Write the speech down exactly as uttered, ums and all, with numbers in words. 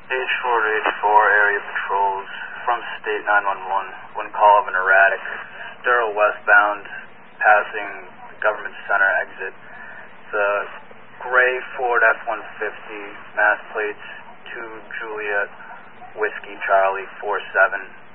H four to H four area patrols from State nine one one. One call of an erratic. Thorough westbound, passing Government Center exit. The gray Ford F one fifty, mass plates two Juliet Whiskey Charlie four seven.